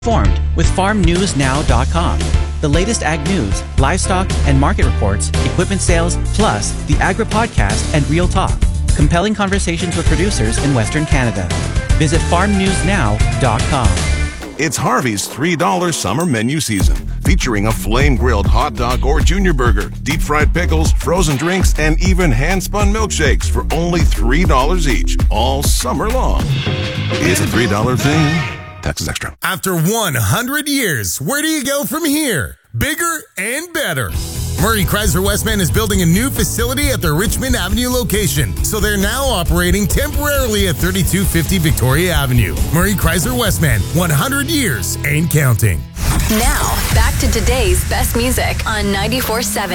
Informed with FarmNewsNow.com. The latest ag news, livestock and market reports, equipment sales, plus the Agri Podcast and Real Talk. Compelling conversations with producers in Western Canada. Visit FarmNewsNow.com. It's Harvey's $3 summer menu season, featuring a flame-grilled hot dog or junior burger, deep-fried pickles, frozen drinks, and even hand-spun milkshakes for only $3 each, all summer long. It's a $3 thing. Taxes extra. After 100 years, where do you go from here? Bigger and better. Murray Chrysler Westman is building a new facility at their Richmond Avenue location, so they're now operating temporarily at 3250 Victoria Avenue. Murray Chrysler Westman, 100 years and counting. Now, back to today's best music on 94.7.